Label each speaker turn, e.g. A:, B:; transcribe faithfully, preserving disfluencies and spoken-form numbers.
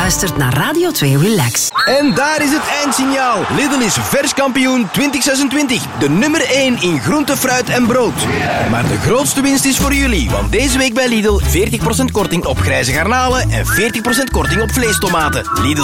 A: luistert naar Radio twee Relax.
B: En daar is het eindsignaal. Lidl is vers kampioen twintig zesentwintig. De nummer één in groente, fruit en brood. Maar de grootste winst is voor jullie. Want deze week bij Lidl veertig procent korting op grijze garnalen en veertig procent korting op vleestomaten. Lidl